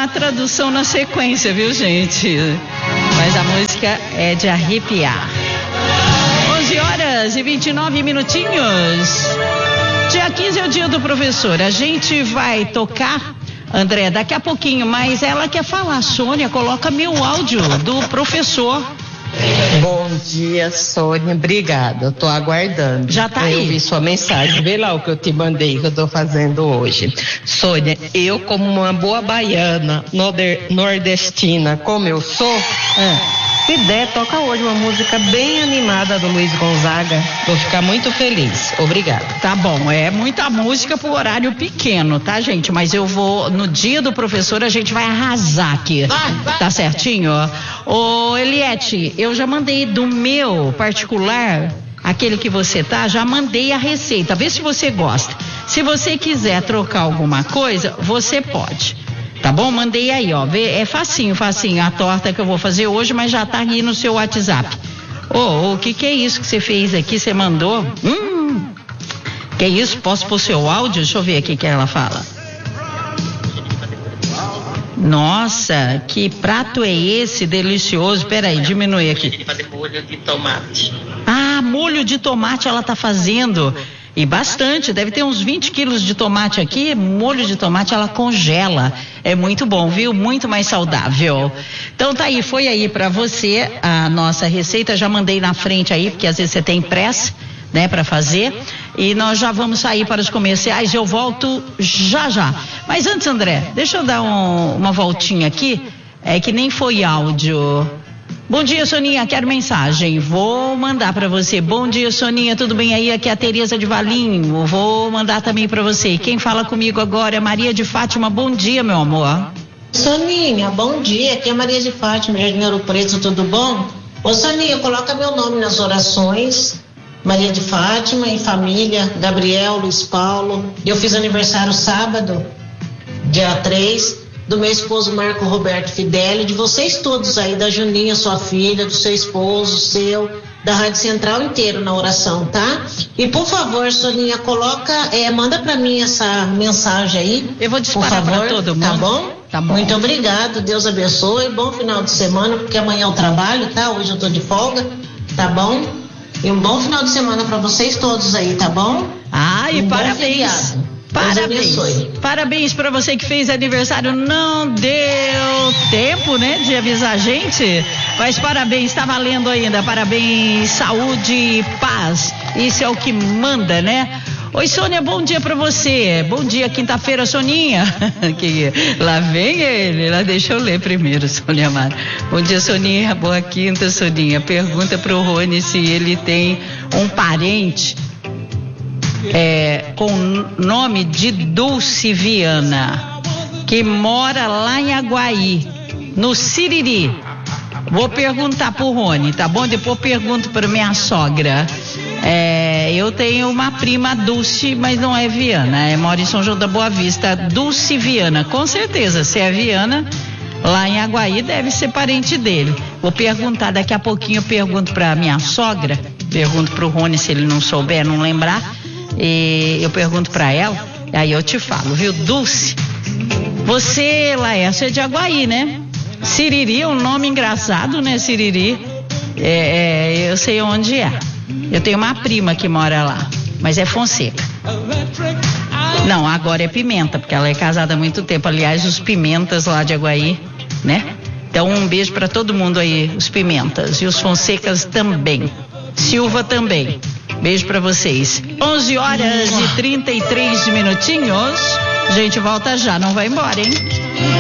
a tradução na sequência, viu, gente? Mas a música é de arrepiar. 11h29. Dia 15 é o dia do professor. A gente vai tocar, André, daqui a pouquinho, mas ela quer falar. Sônia, coloca meu áudio do professor. Bom dia, Sônia, obrigada, eu tô aguardando. Já tá aí. Eu vi sua mensagem, vê lá o que eu te mandei, que eu tô fazendo hoje. Sônia, eu como uma boa baiana, nordestina, como eu sou, se der, toca hoje uma música bem animada do Luiz Gonzaga, vou ficar muito feliz, obrigada. Tá bom, é muita música pro horário pequeno, tá, gente? Mas eu vou, no dia do professor, a gente vai arrasar aqui, tá certinho? Ô, Eliette, eu já mandei do meu particular, aquele que você tá, já mandei a receita, vê se você gosta. Se você quiser trocar alguma coisa, você pode. Tá bom? Mandei aí, ó. É facinho a torta que eu vou fazer hoje, mas já tá aqui no seu WhatsApp. O que é isso que você fez aqui? Você mandou? Que é isso? Posso pôr seu áudio? Deixa eu ver aqui o que ela fala. Nossa, que prato é esse delicioso? Peraí, diminui aqui. Fazer molho de tomate. Ah, molho de tomate ela tá fazendo. E bastante, deve ter uns 20 quilos de tomate aqui. Molho de tomate ela congela. É muito bom, viu? Muito mais saudável. Então tá aí, foi aí pra você a nossa receita. Já mandei na frente aí, porque às vezes você tem pressa, né, pra fazer. E nós já vamos sair para os comerciais. Eu volto já. Mas antes, André, deixa eu dar uma voltinha aqui. É que nem foi áudio. Bom dia, Soninha, quero mensagem. Vou mandar pra você. Bom dia, Soninha, tudo bem aí? Aqui é a Tereza de Valinho. Vou mandar também pra você. Quem fala comigo agora é Maria de Fátima. Bom dia, meu amor. Soninha, bom dia. Aqui é Maria de Fátima, Jardim Ouro Preto, tudo bom? Ô, Soninha, coloca meu nome nas orações. Maria de Fátima, em família, Gabriel, Luiz Paulo. Eu fiz aniversário sábado, dia 3. Do meu esposo Marco Roberto Fideli, de vocês todos aí, da Juninha, sua filha, do seu esposo, seu, da Rádio Central inteiro na oração, tá? E por favor, Soninha, manda pra mim essa mensagem aí. Eu vou disparar pra todo mundo. Tá bom? Tá bom. Muito obrigado, Deus abençoe, bom final de semana, porque amanhã eu trabalho, tá? Hoje eu tô de folga, tá bom? E um bom final de semana pra vocês todos aí, tá bom? E parabéns. Parabéns para você que fez aniversário. Não deu tempo, né, de avisar a gente, mas parabéns, tá valendo ainda. Parabéns, saúde e paz. Isso é o que manda, né? Oi, Sônia, bom dia pra você. Bom dia, quinta-feira, Soninha. Lá vem ele. Deixa eu ler primeiro, Sônia Amara. Bom dia, Soninha. Boa quinta, Soninha. Pergunta pro Rony se ele tem um parente com nome de Dulce Viana, que mora lá em Aguaí, no Siriri. Vou perguntar pro Rony, tá bom? Depois pergunto pra minha sogra. Eu tenho uma prima Dulce, mas não é Viana, mora em São João da Boa Vista. Dulce Viana, com certeza, se é Viana, lá em Aguaí deve ser parente dele. Vou perguntar, daqui a pouquinho eu pergunto pra minha sogra, pergunto pro Rony se ele não souber, não lembrar. E eu pergunto pra ela, aí eu te falo, viu? Dulce, você, Laércio, é de Aguaí, né? Siriri é um nome engraçado, né? Siriri, eu sei onde é. Eu tenho uma prima que mora lá, mas é Fonseca. Não, agora é Pimenta, porque ela é casada há muito tempo. Aliás, os Pimentas lá de Aguaí, né? Então um beijo pra todo mundo aí, os Pimentas e os Fonsecas também. Silva também. Beijo pra vocês. 11h33. A gente volta já, não vai embora, hein?